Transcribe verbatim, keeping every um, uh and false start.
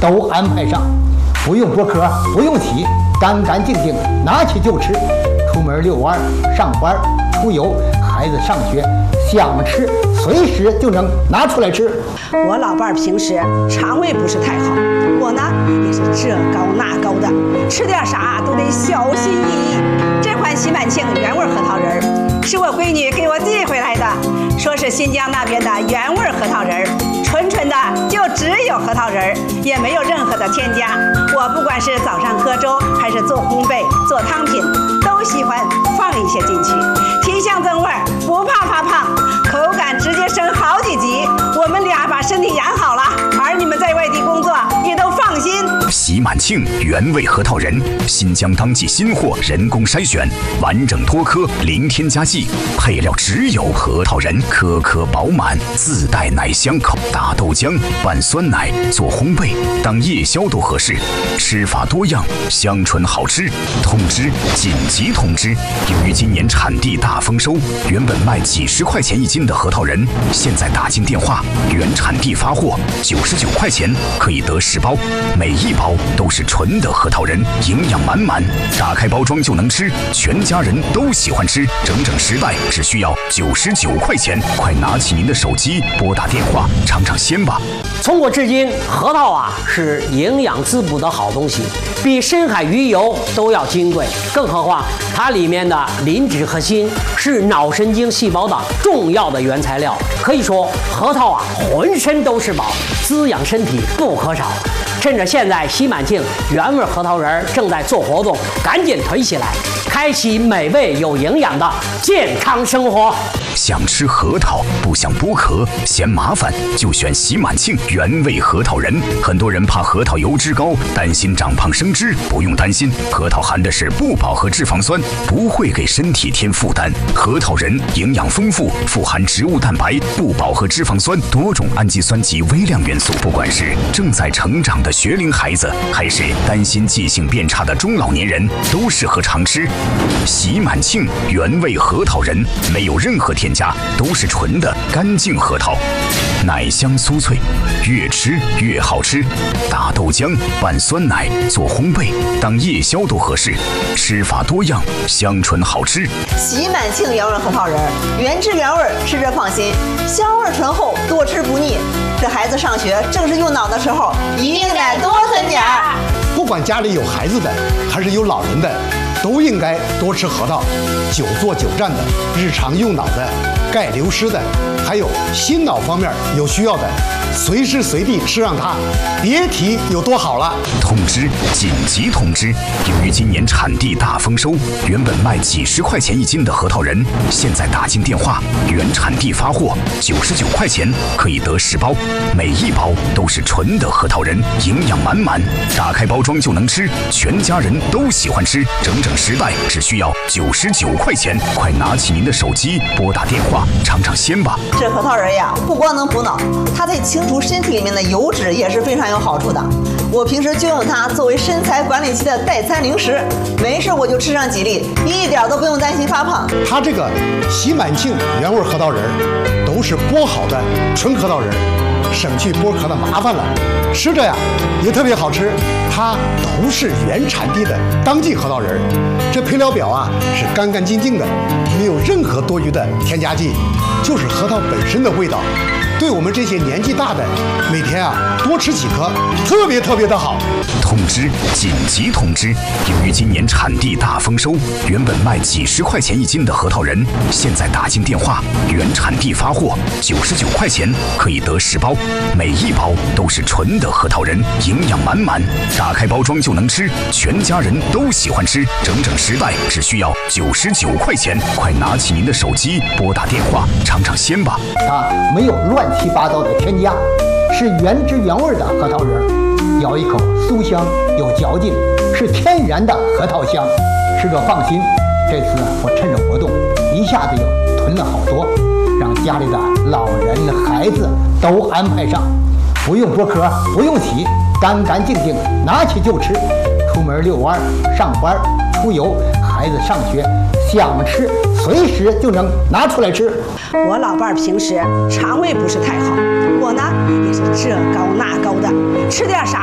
都安排上，不用剥壳，不用洗，干干净净，拿起就吃。出门遛弯、上班、出游，孩子上学，想吃随时就能拿出来吃。 我老伴儿平时肠胃不是太好，我呢也是这高那高的，吃点啥都得小心翼翼。这款喜满庆原味核桃仁儿是我闺女给我寄回来的，说是新疆那边的原味核桃仁儿，纯纯的就只有核桃仁儿，也没有任何的添加。我不管是早上喝粥，还是做烘焙、做汤品，都喜欢放一些进去，提香增味，不怕发胖，口感直接升好几级。我们俩把身体养好了，儿女们在外地工作也都放心。 喜满庆原味核桃仁，新疆当季新货，人工筛选，完整脱壳，零添加剂，配料只有核桃仁，颗颗饱满，自带奶香口。打豆浆、拌酸奶、做烘焙，当夜宵都合适。吃法多样，香醇好吃。通知！紧急通知！由于今年产地大丰收，原本卖几十块钱一斤的核桃仁，现在打进电话，原产地发货，九十九块钱可以得十包，每一包都是纯的核桃仁，营养满满，打开包装就能吃，全家人都喜欢吃，整整十袋只需要九十九块钱，快拿起您的手机拨打电话尝尝鲜吧。 从古至今，核桃啊是营养滋补的好东西，比深海鱼油都要金贵，更何况它里面的磷脂和锌是脑神经细胞的重要的原材料，可以说核桃啊浑身都是宝，滋养身体不可少。趁着现在喜满庆原味核桃仁正在做活动，赶紧囤起来，开启美味有营养的健康生活。 想吃核桃不想剥壳嫌麻烦，就选喜满庆原味核桃仁。很多人怕核桃油脂高，担心长胖生脂，不用担心，核桃含的是不饱和脂肪酸，不会给身体添负担。核桃仁营养丰富，富含植物蛋白、不饱和脂肪酸、多种氨基酸及微量元素，不管是正在成长的学龄孩子，还是担心记性变差的中老年人，都适合常吃。喜满庆原味核桃仁没有任何添加，都是纯的干净核桃，奶香酥脆，越吃越好吃。打豆浆、拌酸奶、做烘焙，当夜宵都合适。吃法多样，香醇好吃。 喜满庆原味核桃仁，原汁原味，吃着放心，香味醇厚，多吃不腻。这孩子上学正是用脑的时候，一定得多吞点儿。 不管家里有孩子的还是有老人的，都应该多吃核桃。久坐久站的，日常用脑的，钙流失的，还有心脑方面有需要的，随时随地吃上它，别提有多好了。 通知！紧急通知！由于今年产地大丰收，原本卖几十块钱一斤的核桃仁，现在打进电话，原产地发货，九十九块钱可以得十包，每一包都是纯的核桃仁，营养满满，打开包装就能吃，全家人都喜欢吃，整整十袋只需要九十九块钱，快拿起您的手机拨打电话尝尝鲜吧。 这核桃仁呀，不光能补脑，它对清除身体里面的油脂也是非常有好处的。我平时就用它作为身材管理期的代餐零食，没事我就吃上几粒，一点都不用担心发胖。 它这个喜满庆原味核桃仁都是剥好的纯核桃仁，省去剥壳的麻烦了，吃着呀也特别好吃。它都是原产地的当季核桃仁，这配料表啊是干干净净的，没有任何多余的添加剂，就是核桃本身的味道。对我们这些年纪大的，每天啊多吃几颗，特别特别的好。 通知！紧急通知！由于今年产地大丰收，原本卖几十块钱一斤的核桃仁，现在打进电话，原产地发货，九十九块钱可以得十包，每一包都是纯的核桃仁，营养满满，打开包装就能吃，全家人都喜欢吃，整整十袋只需要九十九块钱，快拿起您的手机拨打电话尝尝鲜吧。 它没有乱七八糟的添加，是原汁原味的核桃仁，咬一口酥香有嚼劲，是天然的核桃香，吃着放心。这次我趁着活动，一下子又囤了好多，让家里的老人孩子都安排上，不用剥壳，不用洗，干干净净，拿起就吃。出门遛弯、上班、出游，孩子上学，想吃随时就能拿出来吃。 我老伴儿平时肠胃不是太好，我呢也是这高那高的，吃点啥